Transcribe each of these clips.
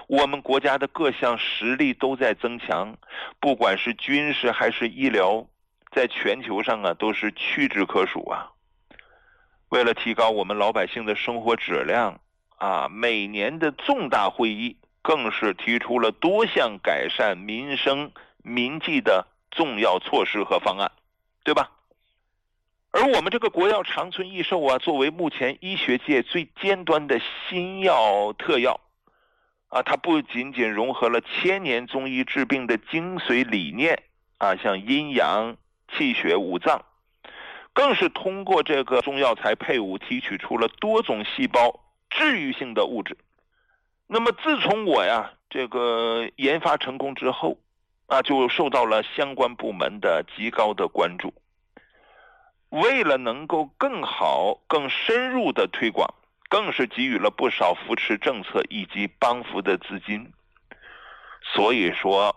我们国家的各项实力都在增强，不管是军事还是医疗，在全球上都是屈指可数啊。为了提高我们老百姓的生活质量每年的重大会议更是提出了多项改善民生民计的重要措施和方案，对吧？而我们这个国药长春益寿作为目前医学界最尖端的新药特药它不仅仅融合了千年中医治病的精髓理念像阴阳、气血、五脏，更是通过这个中药材配伍提取出了多种细胞治愈性的物质。那么自从我这个研发成功之后就受到了相关部门的极高的关注。为了能够更好更深入的推广，更是给予了不少扶持政策以及帮扶的资金。所以说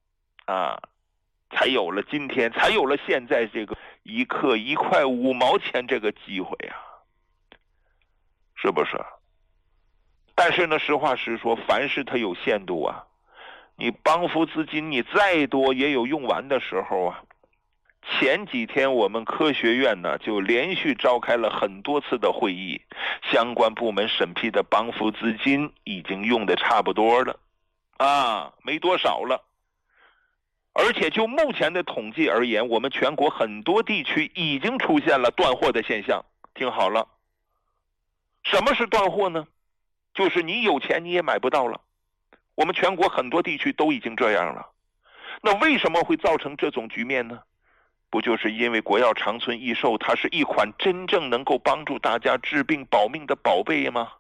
才有了今天，才有了现在这个一克1块5毛钱这个机会是不是？但是呢，实话实说，凡事它有限度你帮扶资金你再多也有用完的时候前几天我们科学院就连续召开了很多次的会议，相关部门审批的帮扶资金已经用的差不多了没多少了。而且就目前的统计而言，我们全国很多地区已经出现了断货的现象。听好了，什么是断货呢？就是你有钱你也买不到了。我们全国很多地区都已经这样了。那为什么会造成这种局面呢？不就是因为国药长春益寿它是一款真正能够帮助大家治病保命的宝贝吗？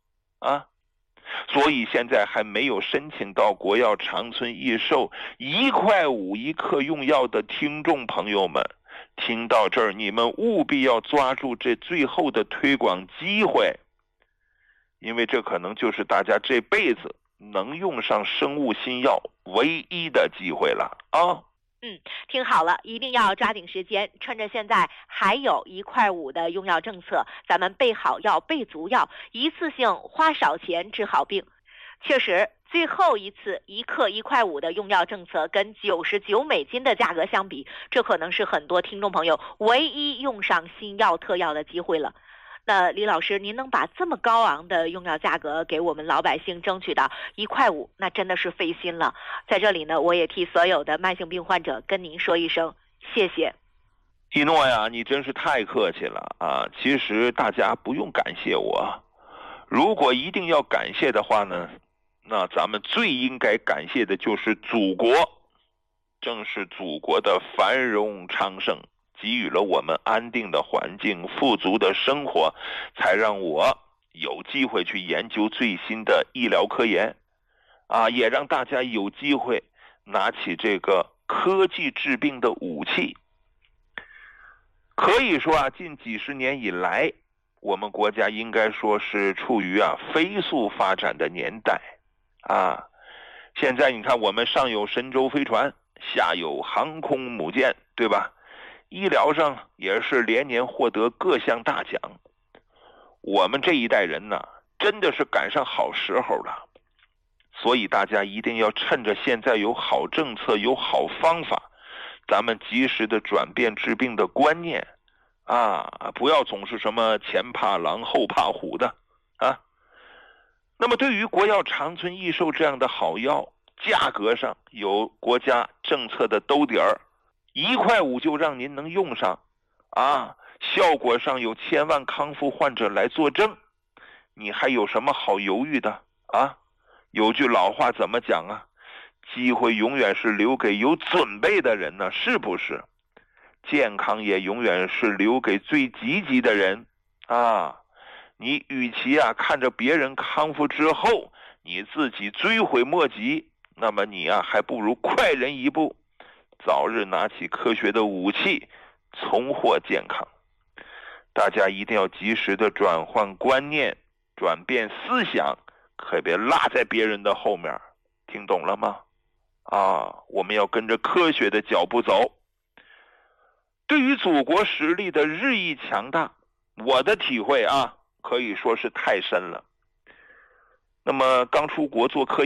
所以现在还没有申请到国药长春益寿1块5一克用药的听众朋友们，听到这儿你们务必要抓住这最后的推广机会，因为这可能就是大家这辈子能用上生物新药唯一的机会了听好了，一定要抓紧时间，趁着现在还有1块5的用药政策，咱们备好药备足药，一次性花少钱治好病。确实最后一次1克1块5的用药政策跟99美金的价格相比，这可能是很多听众朋友唯一用上新药特药的机会了。那李老师，您能把这么高昂的用药价格给我们老百姓争取到1块5，那真的是费心了。在这里呢，我也替所有的慢性病患者跟您说一声谢谢。 一诺呀，你真是太客气了其实大家不用感谢我，如果一定要感谢的话呢，那咱们最应该感谢的就是祖国。正是祖国的繁荣昌盛，给予了我们安定的环境、富足的生活，才让我有机会去研究最新的医疗科研也让大家有机会拿起这个科技治病的武器。可以说近几十年以来，我们国家应该说是处于飞速发展的年代现在你看，我们上有神舟飞船，下有航空母舰，对吧？医疗上也是连年获得各项大奖。我们这一代人真的是赶上好时候了。所以大家一定要趁着现在有好政策、有好方法，咱们及时的转变治病的观念不要总是什么前怕狼后怕虎的那么对于国药长春益寿这样的好药，价格上有国家政策的兜底儿，1块5就让您能用上效果上有千万康复患者来作证，你还有什么好犹豫的有句老话怎么讲机会永远是留给有准备的人是不是？健康也永远是留给最积极的人你与其看着别人康复之后你自己追悔莫及，那么你还不如快人一步，早日拿起科学的武器，重获健康。大家一定要及时的转换观念，转变思想，可别落在别人的后面，听懂了吗？我们要跟着科学的脚步走。对于祖国实力的日益强大，我的体会可以说是太深了。那么刚出国做科